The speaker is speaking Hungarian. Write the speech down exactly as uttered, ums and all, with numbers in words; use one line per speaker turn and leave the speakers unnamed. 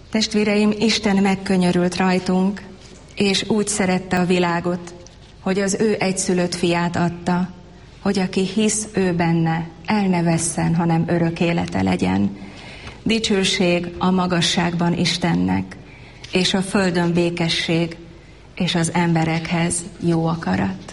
Testvéreim, Isten megkönyörült rajtunk, és úgy szerette a világot, hogy az ő egyszülött fiát adta, hogy aki hisz ő benne, el ne vesszen, hanem örök élete legyen. Dicsőség a magasságban Istennek, és a földön békesség, és az emberekhez jó akarat.